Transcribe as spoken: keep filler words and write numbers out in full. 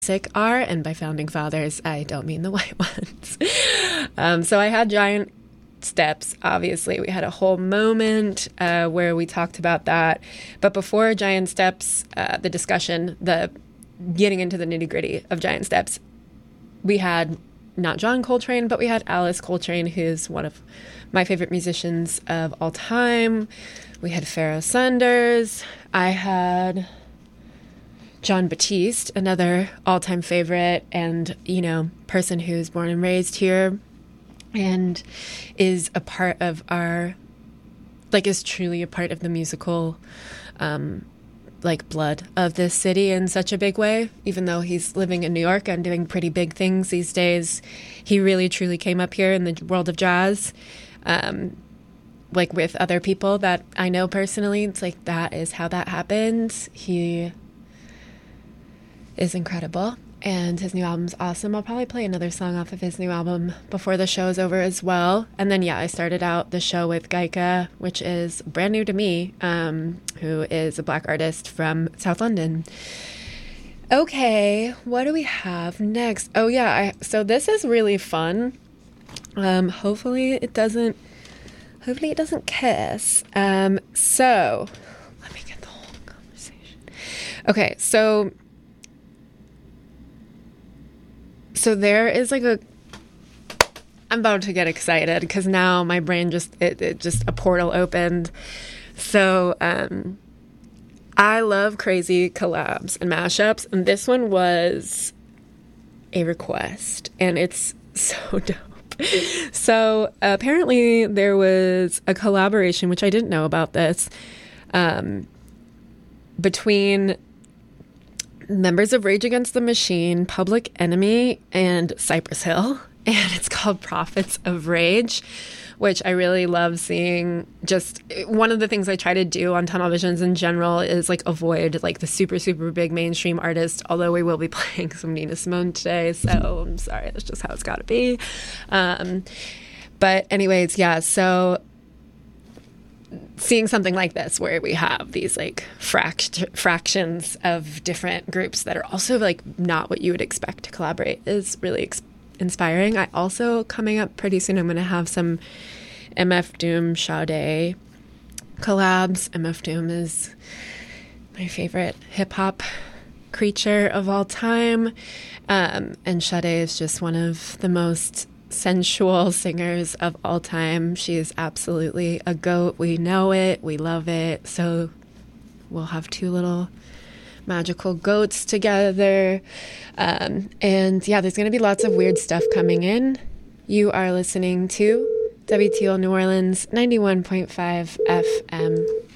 sick are, and by founding fathers, I don't mean the white ones. um, so I had Giant Steps, obviously. We had a whole moment uh, where we talked about that. But before Giant Steps, uh, the discussion, the getting into the nitty-gritty of Giant Steps, we had not John Coltrane, but we had Alice Coltrane, who's one of my favorite musicians of all time. We had Pharoah Sanders. I had Jon Batiste, another all-time favorite, and, you know, person who's born and raised here and is a part of our, like, is truly a part of the musical, um, like, blood of this city in such a big way. Even though he's living in New York and doing pretty big things these days, he really, truly came up here in the world of jazz. Um, like, with other people that I know personally, it's like, that is how that happened. He is incredible, and his new album's awesome. I'll probably play another song off of his new album before the show's over as well. And then, yeah, I started out the show with Gaika, which is brand new to me, um, who is a Black artist from South London. Okay, what do we have next? Oh, yeah, I, so this is really fun. Um, hopefully it doesn't, hopefully it doesn't kiss. Um, so, let me get the whole conversation. Okay, so... So there is like a, I'm about to get excited because now my brain just, it, it just, a portal opened. So um, I love crazy collabs and mashups. And this one was a request, and it's so dope. So uh, apparently there was a collaboration, which I didn't know about this, um, between members of Rage Against the Machine, Public Enemy, and Cypress Hill. And it's called Prophets of Rage, which I really love seeing. Just one of the things I try to do on Tunnel Visions in general is like avoid like the super, super big mainstream artist, although we will be playing some Nina Simone today. So I'm sorry, that's just how it's got to be. Um, but anyways, yeah, so seeing something like this where we have these like fract- fractions of different groups that are also like not what you would expect to collaborate is really ex- inspiring. I also, coming up pretty soon, I'm going to have some M F Doom Sade collabs. M F Doom is my favorite hip hop creature of all time. Um, and Sade is just one of the most sensual singers of all time. She is absolutely a goat. We know it. We love it. So we'll have two little magical goats together. Um, and yeah, there's going to be lots of weird stuff coming in. You are listening to W T O New Orleans ninety-one point five F M.